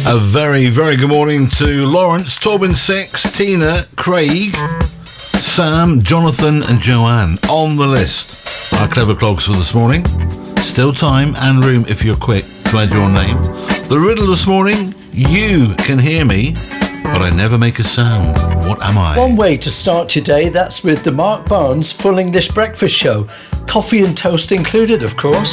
A very, very good morning to Lawrence, Torben Six, Tina, Craig, Sam, Jonathan and Joanne on the list. Our clever clogs for this morning. Still time and room if you're quick to add your name. The riddle this morning, you can hear me, but I never make a sound. What am I? One way to start your day, that's with the Mark Barnes Full English Breakfast Show. Coffee and toast included, of course.